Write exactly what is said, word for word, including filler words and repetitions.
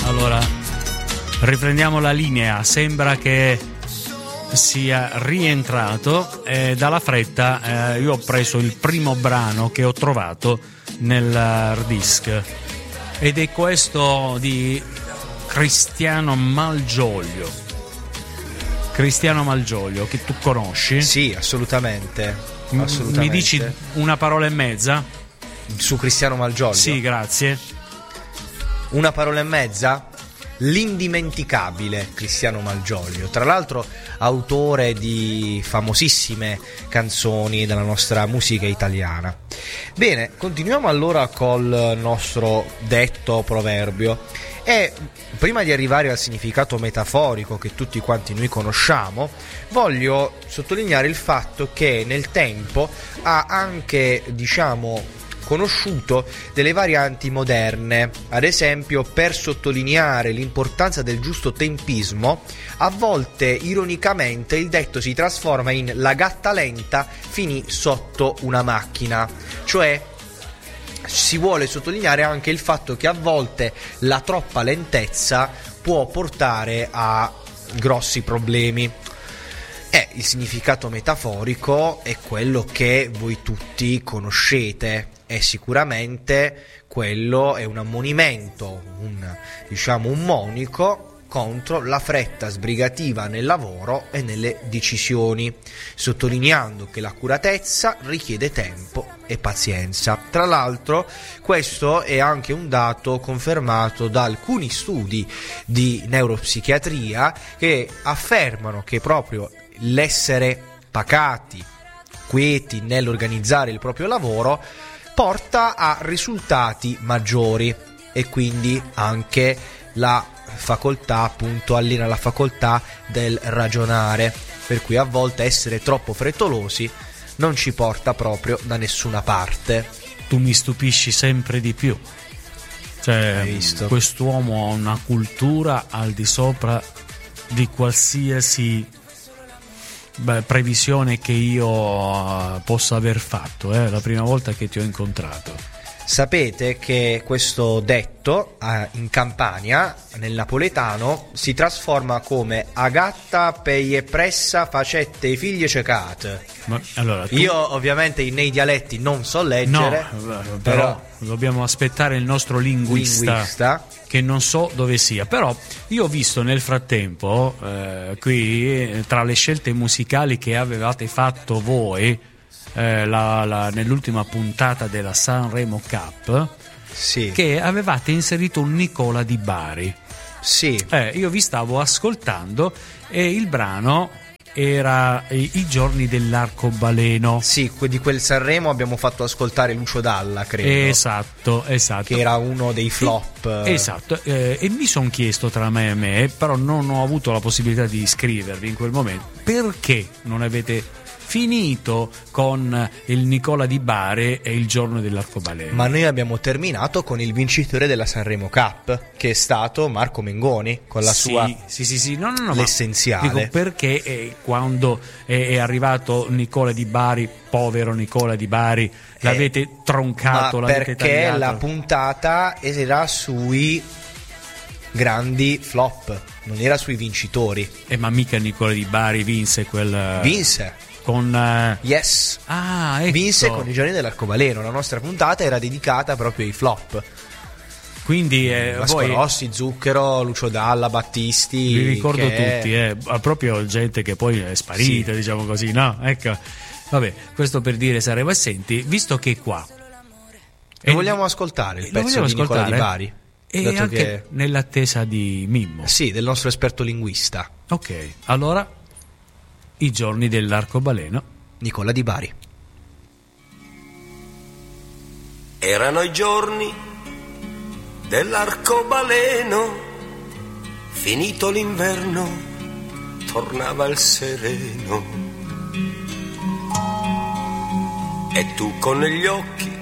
Allora, riprendiamo la linea. Sembra che sia rientrato e dalla fretta eh, io ho preso il primo brano che ho trovato nell'hard disk ed è questo di Cristiano Malgioglio. Cristiano Malgioglio, che tu conosci? Sì, assolutamente, assolutamente. Mi dici una parola e mezza? Su Cristiano Malgioglio? Sì, grazie. Una parola e mezza? L'indimenticabile Cristiano Malgioglio, tra l'altro autore di famosissime canzoni della nostra musica italiana. Bene, continuiamo allora col nostro detto proverbio e prima di arrivare al significato metaforico che tutti quanti noi conosciamo, voglio sottolineare il fatto che nel tempo ha anche, diciamo, conosciuto delle varianti moderne. Ad esempio, per sottolineare l'importanza del giusto tempismo, a volte ironicamente il detto si trasforma in la gatta lenta finì sotto una macchina, cioè si vuole sottolineare anche il fatto che a volte la troppa lentezza può portare a grossi problemi. E il significato metaforico è quello che voi tutti conoscete. E sicuramente quello è un ammonimento, un, diciamo un monico contro la fretta sbrigativa nel lavoro e nelle decisioni, sottolineando che l'accuratezza richiede tempo e pazienza. Tra l'altro questo è anche un dato confermato da alcuni studi di neuropsichiatria che affermano che proprio l'essere pacati, quieti nell'organizzare il proprio lavoro porta a risultati maggiori e quindi anche la facoltà, appunto, allena la facoltà del ragionare, per cui a volte essere troppo frettolosi non ci porta proprio da nessuna parte. Tu mi stupisci sempre di più. Cioè, visto? Quest'uomo ha una cultura al di sopra di qualsiasi Beh, previsione che io uh, possa aver fatto, è eh, la prima volta che ti ho incontrato. Sapete che questo detto eh, in Campania, nel napoletano, si trasforma come agatta peie pressa facette i figli cecate. Ma, allora, tu... Io ovviamente nei dialetti non so leggere, no, però, però dobbiamo aspettare il nostro linguista, linguista che non so dove sia. Però io ho visto nel frattempo eh, qui tra le scelte musicali che avevate fatto voi eh, la, la, nell'ultima puntata della Sanremo Cup, sì, che avevate inserito un Nicola Di Bari. Sì. Eh, io vi stavo ascoltando e il brano era I giorni dell'arcobaleno. Sì, di quel Sanremo abbiamo fatto ascoltare Lucio Dalla, credo. Esatto, esatto. Che era uno dei flop. E, esatto, eh, e mi sono chiesto tra me e me, però non ho avuto la possibilità di iscrivervi in quel momento, perché non avete finito con il Nicola Di Bari e il giorno dell'arcobaleno. Ma noi abbiamo terminato con il vincitore della Sanremo Cup, che è stato Marco Mengoni, con la sì, sua sì sì sì no no no l'essenziale. Dico perché eh, quando è, è arrivato Nicola Di Bari, povero Nicola Di Bari, l'avete eh, troncato, ma l'avete perché tagliato. La puntata era sui grandi flop, non era sui vincitori. Eh, ma mica Nicola Di Bari vinse quel vinse con uh... yes ah, ecco. vinse con i giorni dell'arcobaleno. La nostra puntata era dedicata proprio ai flop, quindi eh, Vasco voi... Rossi, Zucchero, Lucio Dalla, Battisti, vi ricordo che... tutti, eh, proprio gente che poi è sparita, sì, diciamo così, no? Ecco, vabbè, questo per dire Sanremo. E senti, visto che qua e vogliamo ascoltare il pezzo di Nicola Di Bari e anche che... nell'attesa di Mimmo, sì, del nostro esperto linguista. Ok, allora I giorni dell'arcobaleno, Nicola Di Bari. Erano i giorni dell'arcobaleno, finito l'inverno tornava il sereno, e tu con negli occhi